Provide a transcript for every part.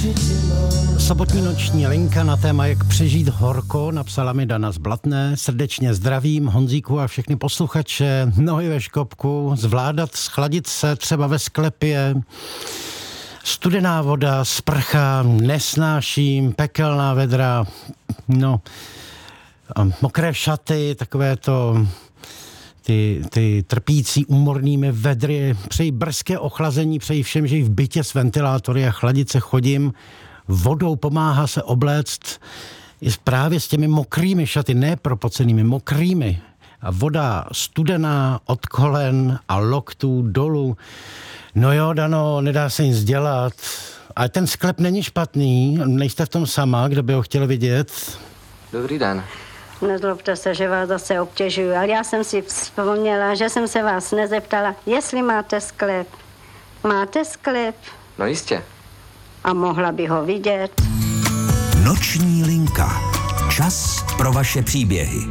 Sobotní noční linka na téma Jak přežít horko napsala mi Dana z Blatné. Srdečně zdravím Honzíku a všechny posluchače. Nohy ve škopku, zvládat schladit se třeba ve sklepě. Studená voda, sprcha, nesnáším, pekelná vedra, mokré šaty, takové to... Ty trpící úmornými vedry, přeji brzké ochlazení, přeji všem, že i v bytě s ventilátory a chladit se chodím. Vodou pomáhá se obléct i právě s těmi mokrými šaty, ne propocenými, mokrými. A voda studená od kolen a loktů dolů. No jo, Dano, nedá se nic dělat. Ale ten sklep není špatný, nejste v tom sama, kdo by ho chtěl vidět. Dobrý den. Nezlobte se, že vás zase obtěžuju, ale já jsem si vzpomněla, že jsem se vás nezeptala, jestli máte sklep. Máte sklep? No jistě. A mohla by ho vidět. Noční linka. Čas pro vaše příběhy.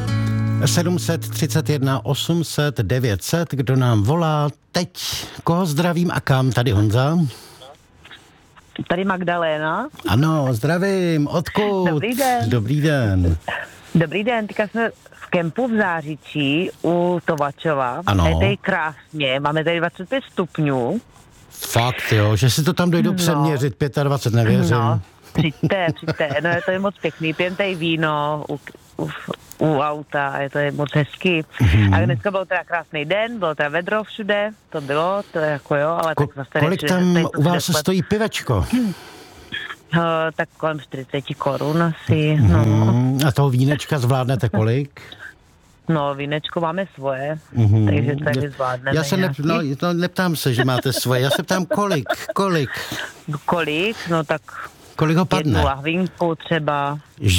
731 800 900, kdo nám volá teď? Koho zdravím a kam? Tady Honza. Tady Magdaléna. Ano, zdravím. Odkud? Dobrý den. Dobrý den. Dobrý den, teďka jsme v kempu v Zářičí u Tovačova. Ano. Je tady krásně, máme tady 25 stupňů. Fakt jo, že si to tam dojdou přeměřit, 25, nevěřím. No, přijďte, no to je moc pěkný, pijem tady víno u auta a je to moc hezky. A dneska byl teda krásný den, bylo teda vedro všude, to je jako jo, ale tak zase... Kolik tam u vás stojí pivečko? Tak kolem 40 korun asi, no. A toho vínečka zvládnete kolik? No, vínečko máme svoje, takže tady zvládneme. Já se neptám se, že máte svoje, já se ptám kolik? Kolik? No tak... Kolik ho padne? Jednu lahvinku třeba.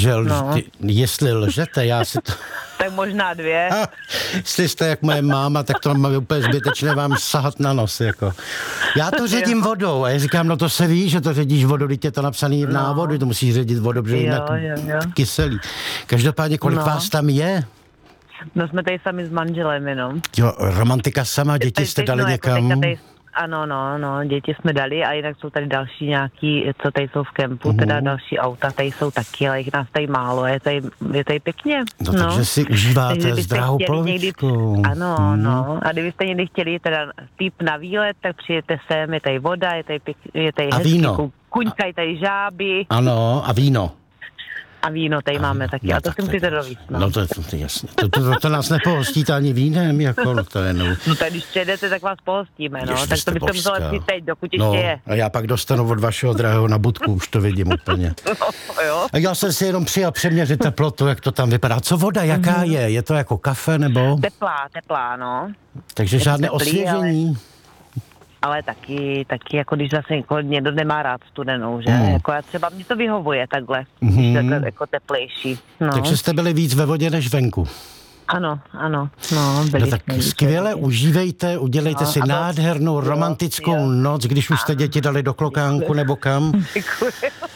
Jestli lžete, já si to... Tak možná 2. Jestli jste jak moje máma, tak to mám úplně zbytečné vám sahat na nos, jako. Já to ředím vodou a já říkám, no to se ví, že to ředíš vodou, teď je to napsaný v návodu, to musíš ředit vodou, protože jinak kyselý. Každopádně, kolik vás tam je? No jsme tady sami s manželem jenom. Jo, romantika sama, děti jste dali někam? Ano, děti jsme dali a jinak jsou tady další nějaký, co tady jsou v kempu, teda další auta, tady jsou taky, ale jich nás tady málo, je tady pěkně. No, takže si užíváte s drahou polovičkou. Ano, a kdybyste někdy chtěli teda typ na výlet, tak přijete sem, je tady voda, je tady hezký, víno. Kuňka, je tady žáby. Ano, a víno. A víno tady máme taky, no, a to si musíte dovíct. No to je jasně. To nás nepohostíte ani vínem, jako to je No tak když přijedete, tak vás pohostíme, no. Jež, tak to byste museli přijít teď, dokud ještě je. A já pak dostanu od vašeho drahého na budku, už to vidím úplně. No, jo. A já jsem si jenom přijel přeměřit teplotu, jak to tam vypadá. Co voda, jaká je? Je to jako kafe, nebo? Teplá, no. Takže žádné osvěžení? Ale taky jako když zase někdo nemá rád studenou, že? Jako já třeba, mě to vyhovuje takhle, takhle jako teplejší. No. Takže jste byli víc ve vodě než venku? Ano, no, byli tak skvěle užívejte, udělejte si nádhernou romantickou noc, když už jste děti dali do klokánku nebo kam. Děkuji.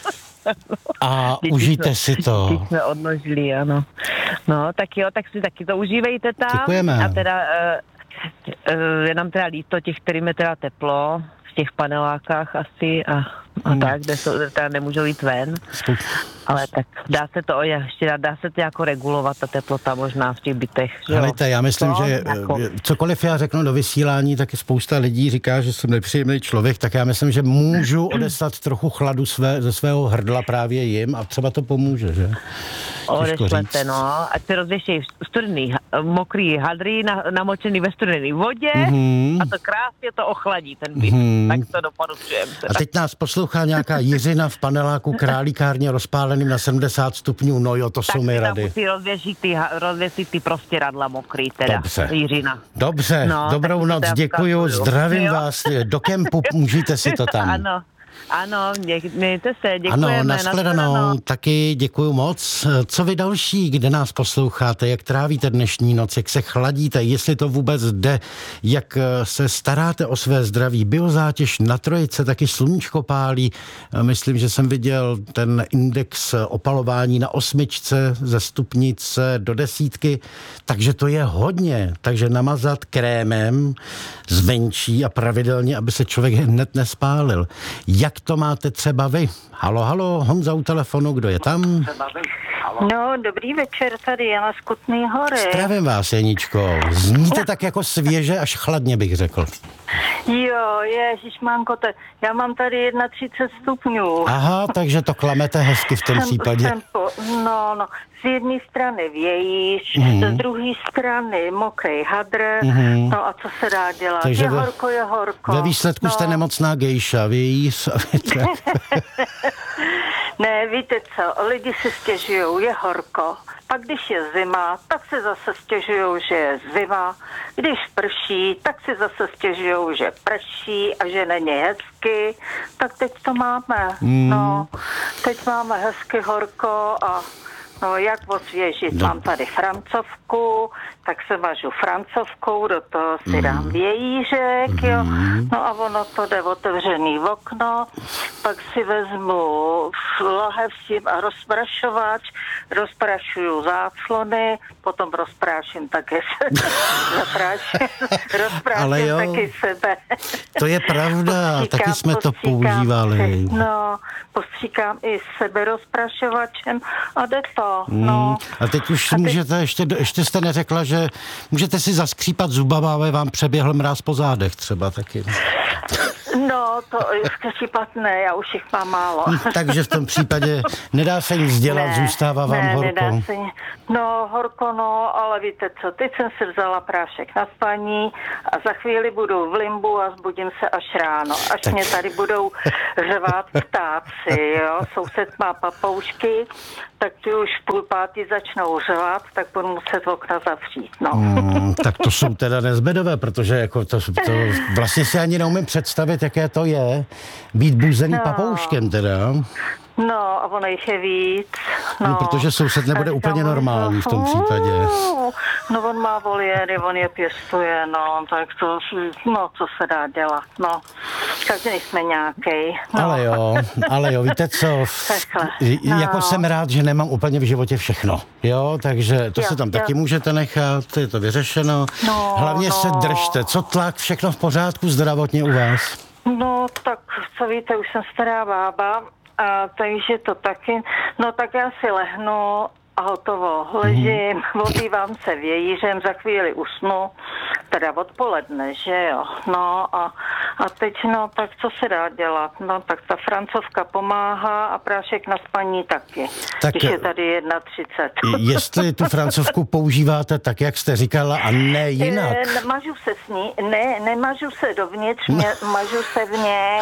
A užijte si to. Teď jsme odnožili, ano. No, tak jo, tak si taky to užívejte tam. Děkujeme. A teda... je nám teda líto těch, kterým je teda teplo v těch panelákách asi a tak, kde teda nemůžou jít ven. Ale tak dá se to jako regulovat ta teplota možná v těch bytech. Helejte, já myslím, že cokoliv já řeknu do vysílání, tak spousta lidí říká, že jsem nepříjemný člověk, tak já myslím, že můžu odeslat trochu chladu ze svého hrdla právě jim a třeba to pomůže, že? Odešlete, no. Ať se rozvěšejí studený, mokrý hadry namočený ve studený vodě a to krásně to ochladí ten byt. Tak to doporučujeme. A teď nás poslouchá nějaká Jiřina v paneláku Králíkárně rozpáleným na 70 stupňů. No jo, to jsou mi rady. Tak musí rozvěsit ty prostěradla mokrý teda. Dobře. Jiřina. Dobře, no, dobrou noc, děkuju, zdravím vás. Do kempu, můžete si to tam. Ano, mějte se, děkujeme. Ano, nashledanou, taky děkuju moc. Co vy další, kde nás posloucháte, jak trávíte dnešní noc, jak se chladíte, jestli to vůbec jde, jak se staráte o své zdraví. Biozátěž na Trojice, taky sluníčko pálí. Myslím, že jsem viděl ten index opalování na 8 ze stupnice do 10, takže to je hodně. Takže namazat krémem zvenčí a pravidelně, aby se člověk hned nespálil. Jak jak to máte třeba vy? Halo, halo, Honza u telefonu, kdo je tam? No, dobrý večer, tady Jana z Kutný Hory. Zdravím vás, Jeničko. Zníte tak jako svěže, až chladně bych řekl. Jo, ježišmanko, já mám tady 31 stupňů. Aha, takže to klamete hezky v tom případě. No, z jedné strany vějíš, z druhé strany mokrý hadr, no a co se dá dělat? Takže je horko. Ve výsledku jste nemocná gejša, vějíš. Ne, víte co, lidi si stěžujou, je horko. Pak když je zima, tak si zase stěžujou, že je zima. Když prší, tak si zase stěžujou, že prší a že není hezky. Tak teď to máme. No, teď máme hezky horko a no, jak osvěžit? Mám tady francovku, tak se važu francovkou, do toho si dám vějířek, jo. No a ono to jde otevřený okno, pak si vezmu lahev s tím a rozprašovač, rozprašuju záclony, potom rozpráším také rozpráším taky sebe. To je pravda, taky jsme to používali. No, postříkám i sebe rozprašovačem a jde to. No. A teď už můžete, ještě jste neřekla, že můžete si zaskřípat zubama, ale vám přeběhl mráz po zádech třeba taky. No, to skřípat ne, já už jich mám málo. Takže v tom případě nedá se nic dělat, zůstává vám horko. Nedá se, no, horko, no, ale víte co, teď jsem si vzala prášek na spaní a za chvíli budu v limbu a zbudím se až ráno, až tak mě tady budou řvát ptáci, jo, soused má papoušky, tak ty už v 4:30 začnou řvát, tak budu muset okna zavřít, no. Tak to jsou teda nezbedové, protože jako to vlastně si ani neumím představit, jaké to je být buzený papouškem teda. No, a ono jich je víc. No, protože soused nebude úplně normální v tom případě. No, on má voliéry, on je pěstuje, no, tak to, no, co se dá dělat, no. Každý jsme nějakej. No. Ale jo, víte co, jako jsem rád, že nemám úplně v životě všechno, jo, takže to se tam taky můžete nechat, je to vyřešeno. No, hlavně se držte, co tlak, všechno v pořádku zdravotně u vás? No, tak, co víte, už jsem stará bába, a takže to taky, no tak já si lehnu a hotovo. Ležím, obývám se vějířem, za chvíli usnu, teda odpoledne, že jo. No a teď, no tak co se dá dělat? No tak ta francovka pomáhá a prášek na spaní taky, tak, když je tady 31. Jestli tu francovku používáte tak, jak jste říkala, a ne jinak. Mažu se s ní, nemažu se dovnitř, mažu se v něj.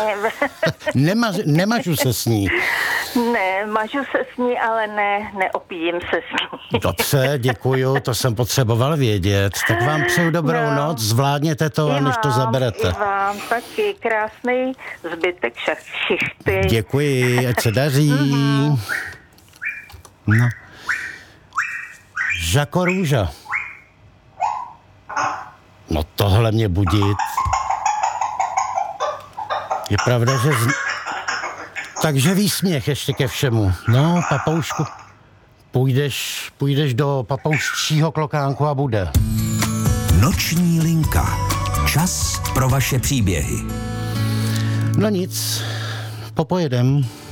Nemažu se s ní. Ne, mažu se s ní, ale neopijím se s ní. Dobře, děkuju, to jsem potřeboval vědět. Tak vám přeju dobrou noc, zvládněte to, a než to zaberete. I vám taky krásný zbytek šichty. Děkuji, ať se daří. No. Žako Růža. No tohle mě budit. Je pravda, že... Takže výsměch ještě ke všemu. No, papoušku. Půjdeš do papouščího klokánku a bude. Noční linka. Čas pro vaše příběhy. No nic, popojedem.